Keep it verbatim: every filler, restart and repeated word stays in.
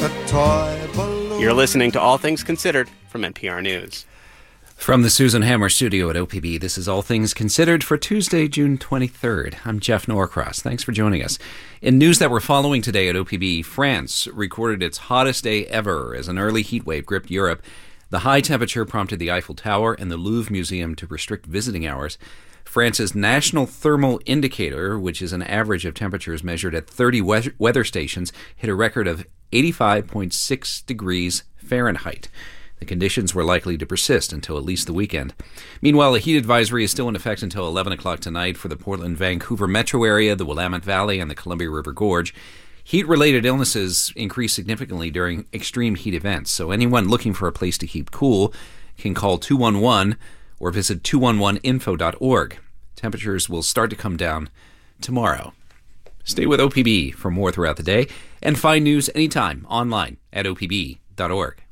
a toy balloon. You're listening to All Things Considered from N P R News. From the Susan Hammer studio at O P B, this is All Things Considered for Tuesday, June twenty-third. I'm Jeff Norcross. Thanks for joining us. In news that we're following today at O P B, France recorded its hottest day ever as an early heat wave gripped Europe. The high temperature prompted the Eiffel Tower and the Louvre Museum to restrict visiting hours. France's National Thermal Indicator, which is an average of temperatures measured at thirty we- weather stations, hit a record of eighty-five point six degrees Fahrenheit. The conditions were likely to persist until at least the weekend. Meanwhile, a heat advisory is still in effect until eleven o'clock tonight for the Portland-Vancouver metro area, the Willamette Valley, and the Columbia River Gorge. Heat-related illnesses increase significantly during extreme heat events, so anyone looking for a place to keep cool can call two one one or visit two one one info dot org. Temperatures will start to come down tomorrow. Stay with O P B for more throughout the day, and find news anytime online at O P B dot org.